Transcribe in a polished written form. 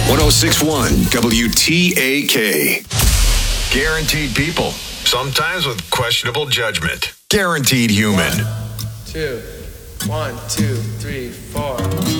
1061 WTAK. Guaranteed people, sometimes with questionable judgment. Guaranteed human. 1, 2, 3, 4.